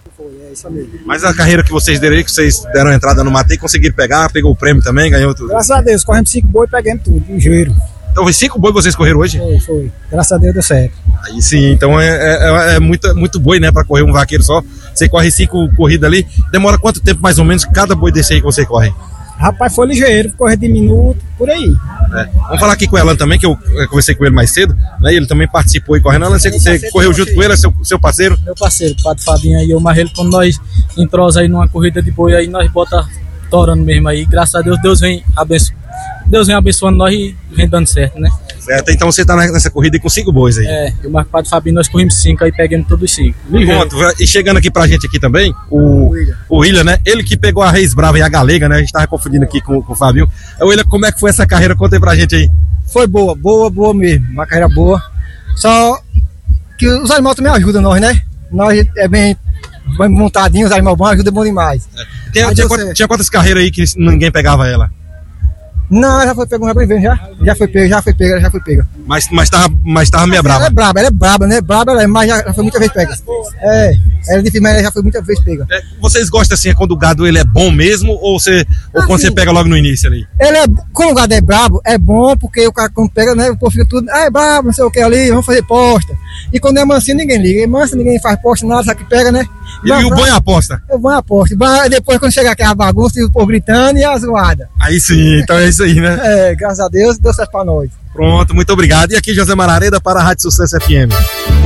Foi, é isso mesmo. Mas a carreira que vocês deram aí, que vocês deram a entrada no mato e conseguiram pegar, pegou o prêmio também, ganhou tudo. Graças a Deus, corremos 5 boi e pegamos tudo, ligeiro. Então foi 5 boi que vocês correram hoje? Foi. Graças a Deus deu certo. Aí sim, então é muito boi, né, pra correr um vaqueiro só. Você corre 5 corridas ali, demora quanto tempo mais ou menos cada boi desse aí que você corre? Rapaz, foi ligeiro, correr de minuto, por aí. Vamos falar aqui com o Elan também, que eu conversei com ele mais cedo, né? Ele também participou aí correndo. Elan, você correu junto com ele, é seu parceiro? Meu parceiro, o Padre Fabinho aí, eu mais ele, quando nós entrosa aí numa corrida de boi, aí nós bota torando mesmo aí. Graças a Deus, Deus vem abençoando nós e vem dando certo, né? Certo, então você tá nessa corrida aí com 5 bois aí. Eu mais o Padre Fabinho, nós corrimos 5 aí, pegando todos os 5. Pronto, e chegando aqui pra gente aqui também, o William, né? Ele que pegou a Reis Brava e a Galega, né? A gente tava confundindo aqui com o Fabinho. William, como é que foi essa carreira? Conta aí pra gente aí. Foi boa mesmo, uma carreira boa. Só que os animais também ajudam nós, né? Nós é bem montadinhos, os animais bons ajudam bom demais. Tinha quantas carreiras aí que ninguém pegava ela? Não, já foi pego uma vez, já foi pega. Mas tava meio brava. Ela é braba, né? Braba ela é, mas já foi muitas vezes pega. Ela é difícil, mas ela já foi muitas vezes pega. Vocês gostam assim, quando o gado ele é bom mesmo, ou quando você pega logo no início ali? Quando o gado é brabo, é bom, porque o cara quando pega, né? O povo fica tudo, é brabo, não sei o que ali, vamos fazer posta. E quando é mansinho, ninguém liga. É manso, ninguém faz posta, nada, só que pega, né? E o bom é a aposta? É bom a aposta. Depois, quando chegar aqui a bagunça, o povo gritando e a zoada. Aí sim, então é isso aí, né? Graças a Deus, deu certo pra nós. Pronto, muito obrigado. E aqui José Marareda para a Rádio Sucesso FM.